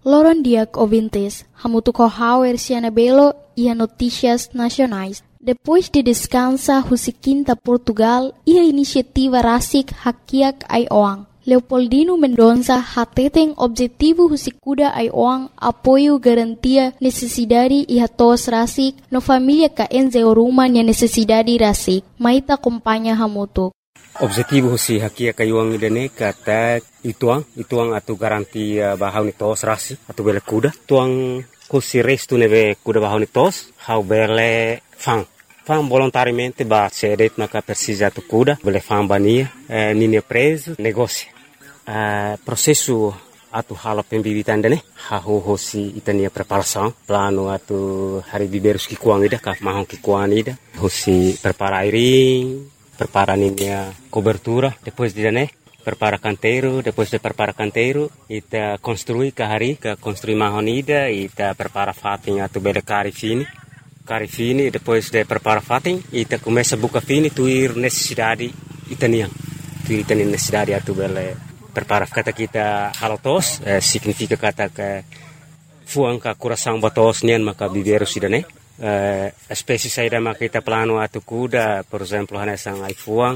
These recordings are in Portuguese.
Loron Diak ouvintes, hamutuco hauer Cianabelo e a notícias nacionais. Depois de descansa Husiquinta Portugal e a iniciativa Rasik Hakiak Aioang. Leopoldino Mendonça hateten objetivo Husikuda Aioang apoio garantia necessidade e hatos Rasik no família ka enzeoruma nia necessidade Rasik. Maita acompanha hamutuk. Objetivo si hakia kayuang idane kata ituang atu garanti bahau ni tos rasi atu bele kuda tuang kusi restu neve kuda bahau ni tos hau bele fang volontariamente ba cedet maka persija atu kuda bele fang bania nini preso negócio processo atu hala pembibitan dane hau hosi itania preparação plano atu hari biberus ki kuang ida ka mahong ki kuang ida hosi prepara airing prepara a cobertura, depois de prepara canteiro, depois de prepara canteiro, ita construi kahari, construi mahonida, ita prepara fatin atu bele cari fini, depois de prepara fatin, ita começa buka fini tuir necessidade itanian, tuir itanian necessidade atu bele prepara kata kita halotos, significa kata ke fuang ka coração batos nian maka biberu sidane. Espécie saída makita plano atu kuda, por exemplo, hanesang ai fuang,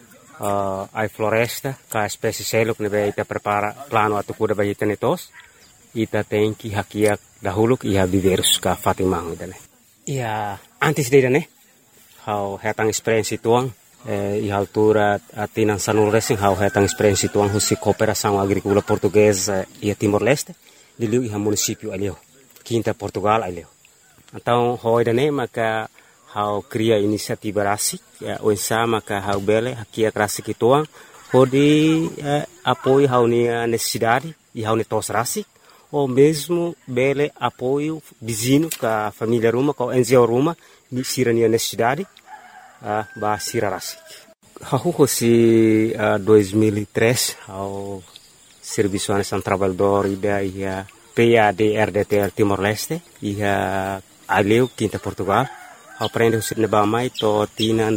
ai floresta, ka espécie seluk nebe ita prepara plano atu kuda bagi tenetos, ita tenki hakiak dahuluk iha biberus ka fatimang dane. Ia antes de dane, hau hetang experiência tuang, iha altura atinan sanul racing hau hetang experiência tuang husi cooperação agrícola portuguesa ia Timor-Leste, diliu iha município alio, Quinta Portugal alio. Então, hoi dane maka hau cria inisiativa rasik, oensa maka hau bele hakia rasik ituang, hodi apoio hau nia necessidade e hau netos rasik, ou mesmo bele apoio vizinho ka família ruma, ka NGO ruma, sira nia necessidade, ba sira rasik. Hau hosi 2003, hau Serviço Nacional Trabalhador ida ia PAD-RDTL Timor-Leste, ia aleu Quinta Portugal, aprende o cinema mais to tina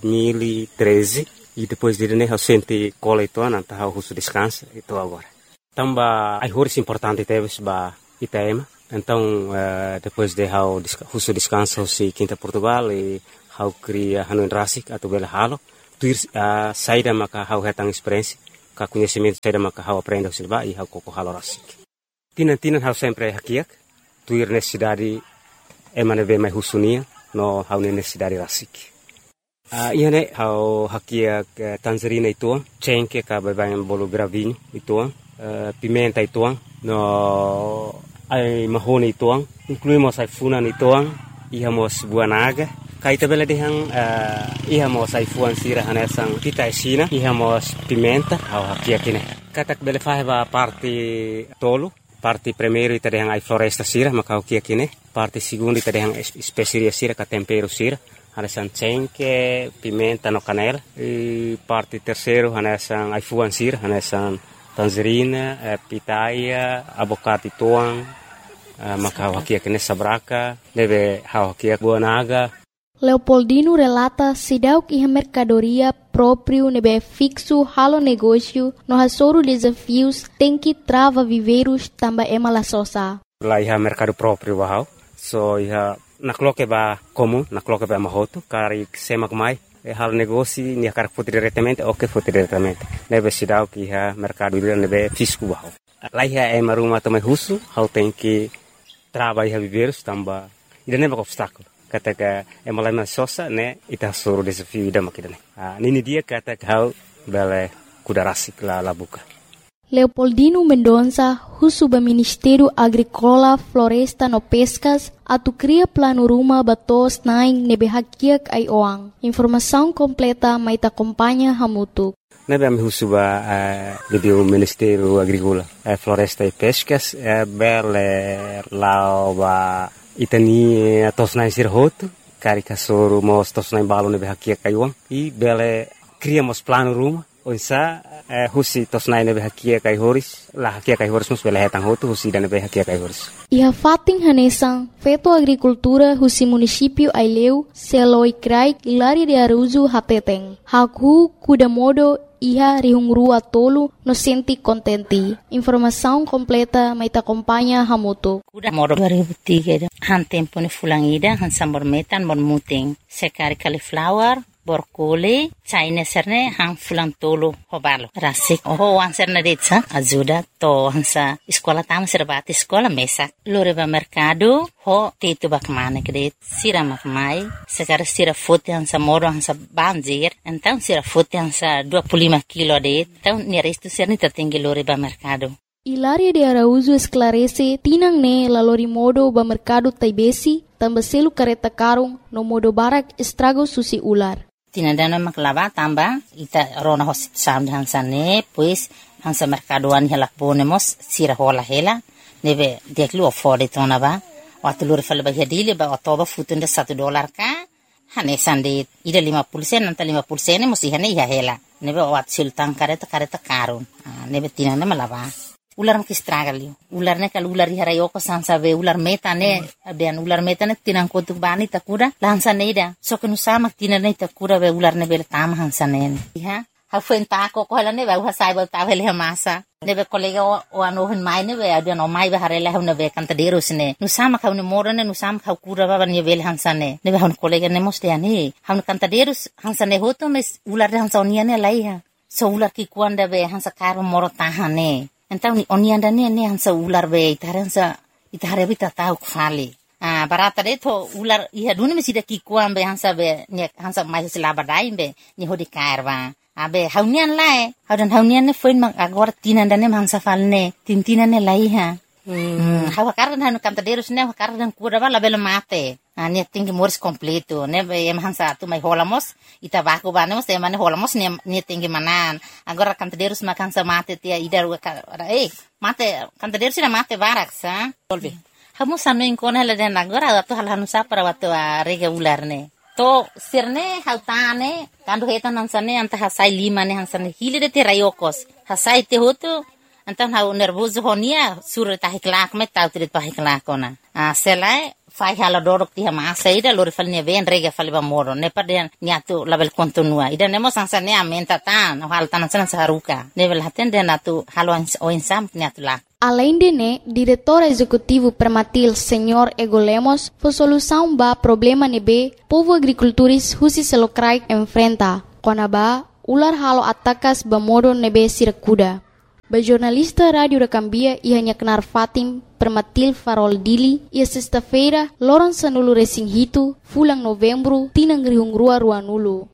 2013 e depois de né sente cola itu nanta hau husu descansa itu agora. Tamba ai horis importante teves ba Itaema. Então depois de hau husu descansa si Quinta Portugal e hau cria hanu rasik atau bela halo, tuir saída maka hau hetang experiência, ka conhecimento saída maka hau aprende o cinema e hau koko halo rasik. Tinan hau sempre hakiak, tuir necessidade emane be mai husunia no hau necessidade rasik. Iane hau hakiak tangerina ituang, cengke ka babayan bolo gravinho ituang, pimenta ituang, no ai mahone ituang, incluímos ai funan ituang, ihamos buanaga, kaita bela dehang ihamos ai fuan sira hanesang pita esina, ihamos pimenta hau hakiak ine. Katak bele faheba parte tolo, parte primeiro ita dehang ai floresta sira maka hakiak ine. Parte segundo ita dehang especiaria sira ka tempero sira, hanesang cengke, pimenta no canela. E parte terceiro hanesang ai fuan sira, hanesang tangerina, pitaya, abocate tuang, maka hakiak ine sabraka, deve hakiak buanaga. Leopoldino relata sidauk iha mercadoria próprio nebe fixo halo negócio no hasoro desafios tem que trava viveiros tamba ema la sosa. Lá iha mercado próprio bahau, so iha nakloke ba comum, nakloke ba mahoto, kari semak mai, halo negócio nia kar foto diretamente, ok foto diretamente. Nebe sidauk iha mercado ila nebe fisco bahau. Lá iha ema rumah tamai husu, hau tem que trava iha viveiros tamba, ida neba obstáculo. Kata ka emalai sosa ne ita suruh desafio ida makidane. Nini dia kata hau bele kuda rasik la buka. Leopoldino Mendonça, husuba Ministério Agrícola, Floresta no Pescas, atu cria plano ruma batos naing nebe hakiak Aioang. Informação completa maita acompanha hamutu. Nebe ami husuba o Ministério Agrícola, Floresta e Pescas, bele lao ba itani tosnai sirhoto, cari kasoro mos tosnai balo nebe hakia kayuang, e bele criamos plano ruma, Onsa husi tosnai nebe hakia kai horis la hakia kai horis mus bela hetang hotu husi dan nebe hakia kai horis. Iha fating hanesang feto agricultura husi município Aileu seloi krai Hilaria de Araújo hateteng. Haku kuda modo iha rihungrua tolu no senti contenti. Informação completa mai acompanha hamoto. Kuda modo 2003 han tempo ni fulangida han sambor metan mon muting. Sekari cauliflower borkole China serne hang fulang tolo hobalo rasik ho wan serne detsa ajuda to hansa sekolah tama serbati sekolah mesak loreba mercado ho tetu bakmane kredit sira makmai sekarang sira foto hansa moro hansa banjir então sira foto hansa 25 kilo det então ni resto serni tertinggi loreba mercado. Hilaria de Araújo esclarece tinang ne lalori modo ba mercado taibesi tambah selu kareta karung no modo barak estrago susi ular. Tinadana maklava tamba ita rona hosit sam hansane pues hansa mercadoan helak bonemos sira hola hela neve deklu afford tona ba watulur fal ba hedile ba otoba futunda $1 ka hane sande ida 50% nanta 50% musi hane ya hela neve wat sultan kareta karun neve tinana malava ular mak stragalio ular ne kal ular hara yoko sansa ve ular metane ben ular metane tinang kotuk bani takura lansa neida so kenu sama tinane takura ve ular ne bel tam hansa ne ha ha fenta ko hala ne va sai ba ta vele masa ne be kolega o ano hen mai ne ve adan o mai ba harela hune ve kanta deros ne nu sama ka ne morane nu sama ka kura ba ne vel hansa ne ve hon kolega ne moste ani han kanta deros hansa ne hoto mes ular hansa oniane laiha so ular ki kuanda ve hansa karo moro tahane. Então onianda ne hansa ular be itare bita tau khali barata de to ular iha duni mesida ki kuam be hansa be ne hansa mai selaba dai be ni hodi kairwa abe haunian lai haunian ne foin mang agora tinanda ne hansa falne tintina ne lai ha hawa kardan hanu kanta derus ne kardan kura bala bela mate ne tingi moris completo ne be em hansa tu mai holamos ita baku banemos e mane holamos ne tingi manan agora kanta derus makan sa mate tia idar mate kanta derus na mate barak sa tolbi hamu sanu inkona la den agora tu halanu sa para watu rega ular ne to sirne hautane kandu hetan hansane anta hasai lima ne hansane hilide te rayokos hasai te hotu Então hau nervoso honia sura tahiklak me tau trit pahiklak ona. Selai fai hala dorok ti hama saida lori falnya ven rega faliba moro ne paden nyatu label kontinua. Ida nemo sansane amenta tan hal tanan san saruka. Nevel haten den atu halo oinsam nyatu lak. Além de né, diretor executivo permatil Senhor Ego Lemos, foi solução ba problema nebe povo agricultores husi selokrai enfrenta. Konaba ular halo atakas ba modo nebe sirakuda. Ba jornalista Radio da Cambia ia kenar Fatim Permatil Farol Dili ia sexta-feira loron sanulu resing hitu fulang novembro tinang rihungrua ruanulu.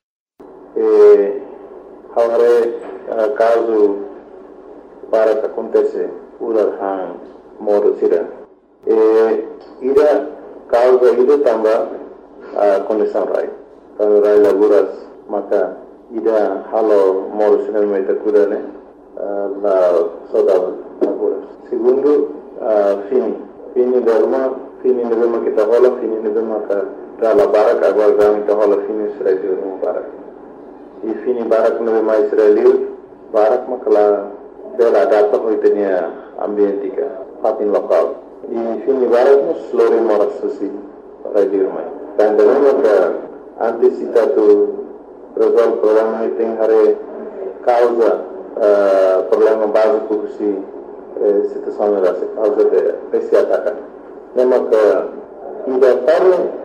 Agora caso para que acontece ular hang modo sira ida causa ida tamba condição rai kalau rai laguras maka ida halo modo sira meta kuda ne la saudade agora. Segundo, fini derma kita hola fini derma ka la barak agora gami ta hola fini Israel no barak. E fini barak no mais Israel barak makala bela data hoitenia ambientika fatin lokal. E fini barak no slore moras susi radio mai. Dan derma ka antisipatu resolve problema iting hare causa problema básico que situação era causa de esse ataque. Lembra que ainda para